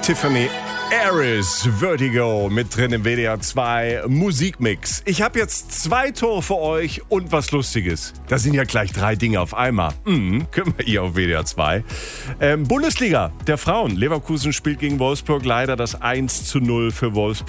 Tiffany Harris, Vertigo, mit drin im WDR 2 Musikmix. Ich habe jetzt 2 Tore für euch und was Lustiges. Das sind ja gleich 3 Dinge auf einmal. Können wir hier auf WDR 2. Bundesliga der Frauen. Leverkusen spielt gegen Wolfsburg, leider das 1:0 für Wolfsburg.